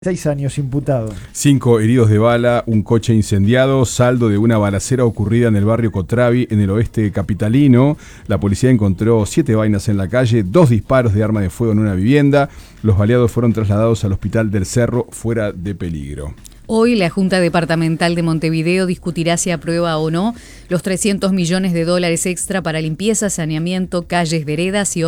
6 años imputado. 5 heridos de bala, un coche incendiado, saldo de una balacera ocurrida en el barrio Cotravi, en el oeste capitalino. La policía encontró 7 vainas en la calle, 2 disparos de arma de fuego en una vivienda. Los baleados fueron trasladados al hospital del Cerro fuera de peligro. Hoy la Junta Departamental de Montevideo discutirá si aprueba o no los $300 millones extra para limpieza, saneamiento, calles, veredas y